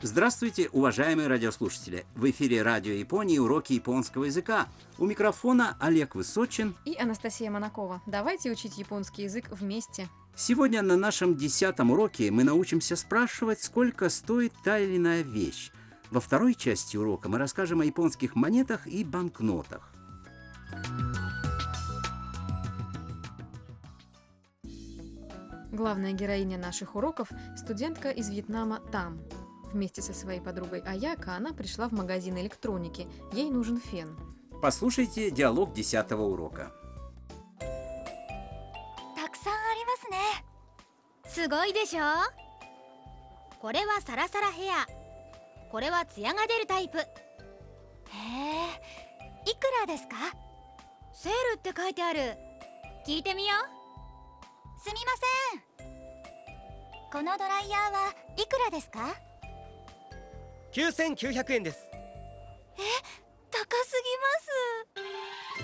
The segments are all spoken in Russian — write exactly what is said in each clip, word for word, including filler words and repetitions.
Здравствуйте, уважаемые радиослушатели! В эфире Радио Японии уроки японского языка. У микрофона Олег Высочин и Анастасия Монакова. Давайте учить японский язык вместе. Сегодня на нашем десятом уроке мы научимся спрашивать, сколько стоит та или иная вещь. Во второй части урока мы расскажем о японских монетах и банкнотах. Главная героиня наших уроков – студентка из Вьетнама Там. Вместе со своей подругой Аяко она пришла в магазин электроники. Ей нужен фен. Послушайте диалог десятого урока. たくさんありますね。すごいでしょ。これはサラサラヘア。これはツヤが出るタイプ。へえ、いくらですか？セールって書いてある。聞いてみよう。すみません。このドライヤーはいくらですか？ きゅうせんきゅうひゃくえんです。 え、高すぎます。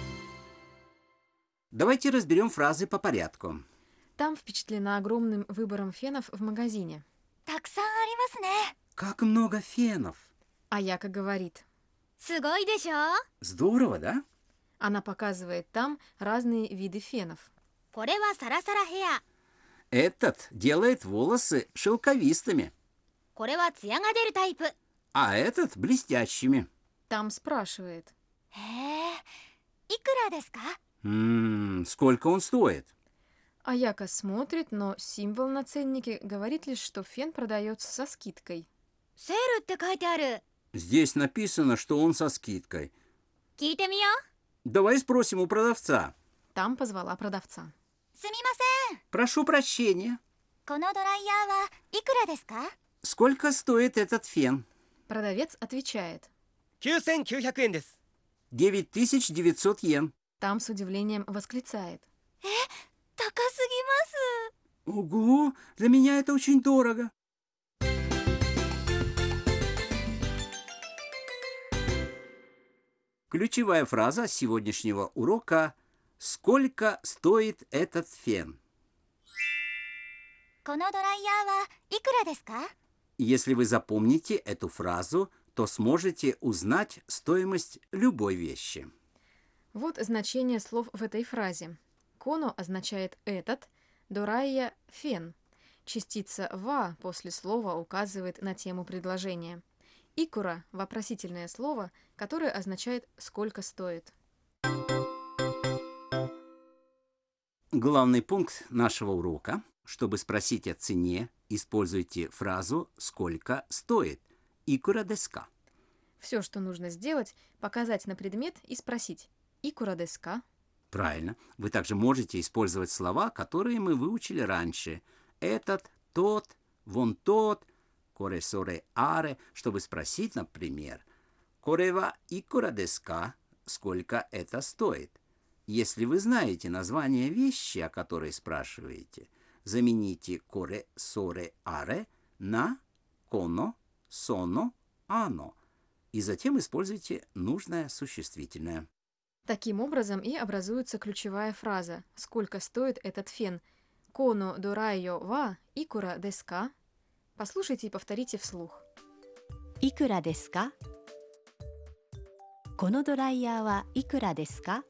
Давайте разберем фразы по порядку. Там впечатлена огромным выбором фенов в магазине. たくさんありますね。 Как много фенов! Аяко говорит. すごいでしょ。 Здорово, да? Она показывает там разные виды фенов. これはサラサラヘア。 Этот делает волосы шелковистыми, これはツヤが出るタイプ。 а этот блестящими. Там спрашивает. へえ、いくらですか？ М-м, сколько он стоит? Аяко смотрит, но символ на ценнике говорит лишь, что фен продается со скидкой. セールって書いてある。 Здесь написано, что он со скидкой. 聞いてみよう。 Давай спросим у продавца. Там позвала продавца. すみません。 Прошу прощения. このドライヤーはいくらですか？ Сколько стоит этот фен? Продавец отвечает. きゅうせんきゅうひゃくえんです。 девять тысяч девятьсот йен. Там с удивлением восклицает. 高すぎます。 Ого, для меня это очень дорого. Ключевая фраза сегодняшнего урока – «Сколько стоит этот фен?» このドライヤーはいくらですか？ Если вы запомните эту фразу, то сможете узнать стоимость любой вещи. Вот значение слов в этой фразе. Коно означает «этот», дорайя – «фен». Частица «ва» после слова указывает на тему предложения. Икура – вопросительное слово, которое означает «сколько стоит». Главный пункт нашего урока. Чтобы спросить о цене, используйте фразу «сколько стоит» «икура desu ka?». Все, что нужно сделать, показать на предмет и спросить «икура desu ka?». Правильно. Вы также можете использовать слова, которые мы выучили раньше. Этот, тот, вон тот, коре соре аре, чтобы спросить, например, коре ва икура desu ka? Сколько это стоит? Если вы знаете название вещи, о которой спрашиваете, замените коре соре аре на коно, соно, ано и затем используйте нужное существительное. Таким образом и образуется ключевая фраза «Сколько стоит этот фен?» «Коно дорайо ва икура desu ka?». Послушайте и повторите вслух. いくらですか？このドライヤーはいくらですか？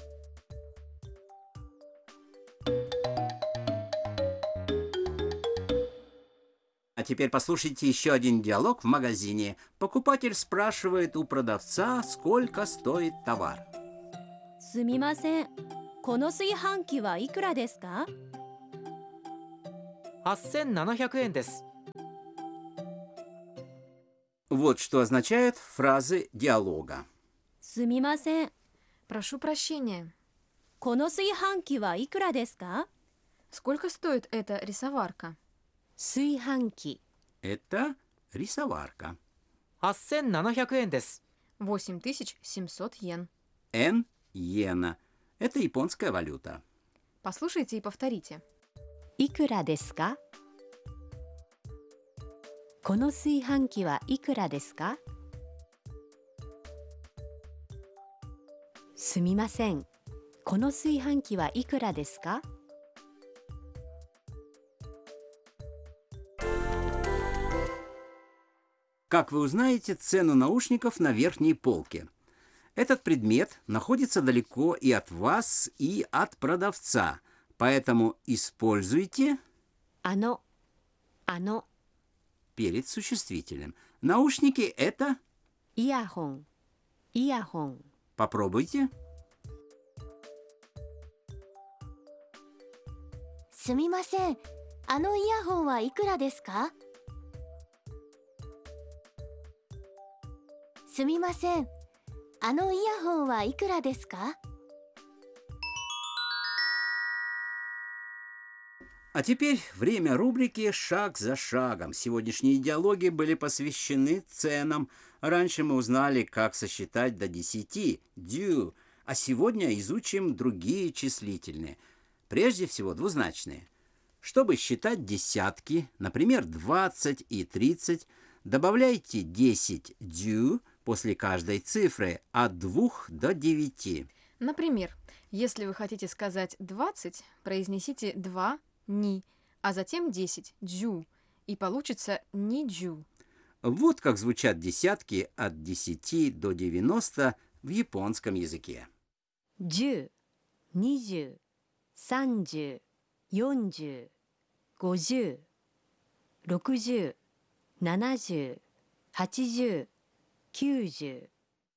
А теперь послушайте еще один диалог в магазине. Покупатель спрашивает у продавца, сколько стоит товар. すみません。この炊飯器はいくらですか？ はっせんななひゃくえんです。 Вот что означают фразы диалога. すみません。 Прошу прощения. この炊飯器はいくらですか？ Сколько стоит эта рисоварка? 炊飯器。 Это рисоварка. はっせんななひゃくえんです。 восемь тысяч семьсот йен. Н иена. Это японская валюта. Послушайте и повторите. いくらですか？この炊飯器はいくらですか？すみません。この炊飯器はいくらですか？ Как вы узнаете цену наушников на верхней полке? Этот предмет находится далеко и от вас, и от продавца, поэтому используйте あの、あの、 перед существителем. Наушники – это… イヤホン、イヤホン。 Попробуйте. すみません。あのイヤホンはいくらですか？すみません。あのイヤホンはいくらですか？ А теперь время рубрики «Шаг за шагом». Сегодняшние диалоги были посвящены ценам. Раньше мы узнали, как сосчитать до десяти, дю, а сегодня изучим другие числительные. Прежде всего двузначные. Чтобы считать десятки, например, двадцать и тридцать, добавляйте десять дю после каждой цифры от двух до девяти. Например, если вы хотите сказать двадцать, произнесите два ни, а затем десять джу, и получится ни джу. Вот как звучат десятки от десяти до девяноста в японском языке. じゅう、にじゅう、さんじゅう、よんじゅう、ごじゅう、ろくじゅう、ななじゅう、はちじゅう、きゅうじゅう。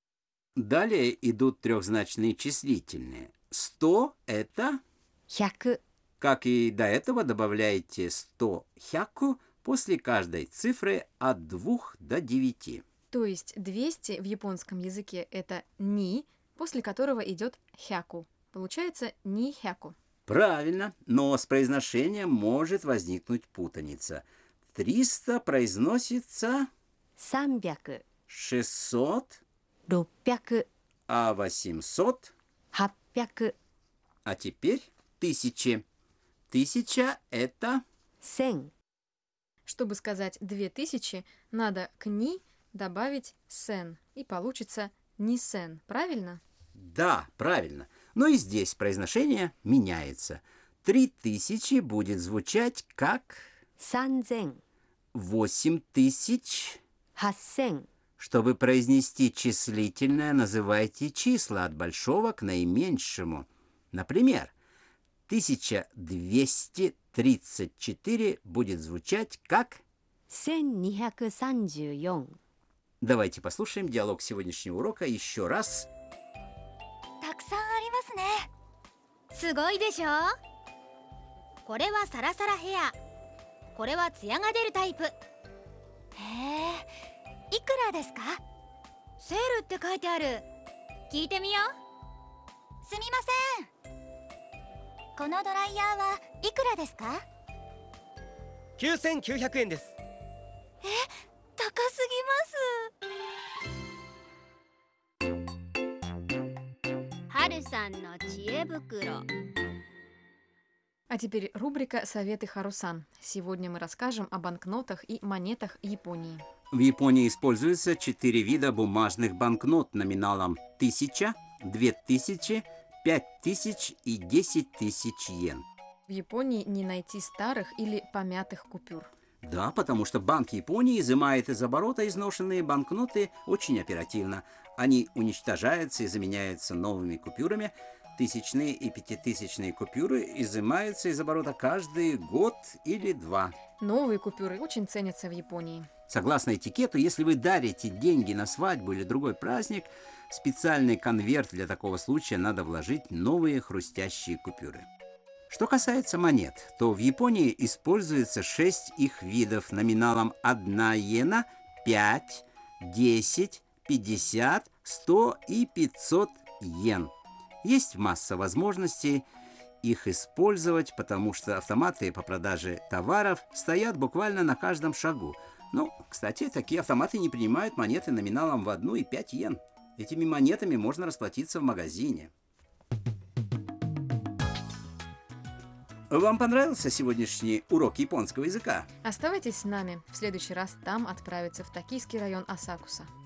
Далее идут трехзначные числительные. сто – это, ひゃく、 как и до этого, добавляйте сто хяку после каждой цифры от двух до девяти. То есть двести в японском языке это ни, после которого идет хяку. Получается ни хяку. Правильно, но с произношением может возникнуть путаница. триста произносится さんびゃく、 шестьсот, ろっぴゃく、 а восемьсот, はっぴゃく、 а теперь тысячи. Тысяча – это… 千。 Чтобы сказать две тысячи, надо к ни добавить сен, и получится ни сен, правильно? Да, правильно. Но и здесь произношение меняется. Три тысячи будет звучать как 三千、 восемь тысяч. 八千、 Чтобы произнести числительное, называйте числа от большого к наименьшему. Например, тысяча двести тридцать четыре будет звучать как… 千二百三十四。 Давайте послушаем диалог сегодняшнего урока еще раз. たくさんありますね。すごいでしょ。これはサラサラヘア。これはツヤが出るタイプ。へえ、いくらですか？セールって書いてある。聞いてみよう。すみません。このドライヤーはいくらですか？ きゅうせんきゅうひゃくえんです。 高すぎます。はるさんの知恵袋。 А теперь рубрика «Советы Харусан». Сегодня мы расскажем о банкнотах и монетах Японии. В Японии используются четыре вида бумажных банкнот номиналом тысяча, две тысячи, пять тысяч и десять тысяч йен. В Японии не найти старых или помятых купюр. Да, потому что Банк Японии изымает из оборота изношенные банкноты очень оперативно. Они уничтожаются и заменяются новыми купюрами. Тысячные и пятитысячные купюры изымаются из оборота каждый год или два. Новые купюры очень ценятся в Японии. Согласно этикету, если вы дарите деньги на свадьбу или другой праздник, в специальный конверт для такого случая надо вложить новые хрустящие купюры. Что касается монет, то в Японии используется шесть их видов номиналом одна йена, пять, десять, пятьдесят, сто и пятьсот йен. Есть масса возможностей их использовать, потому что автоматы по продаже товаров стоят буквально на каждом шагу. Ну, кстати, такие автоматы не принимают монеты номиналом в одну и пять йен. Этими монетами можно расплатиться в магазине. Вам понравился сегодняшний урок японского языка? Оставайтесь с нами. В следующий раз там отправиться в токийский район Асакуса.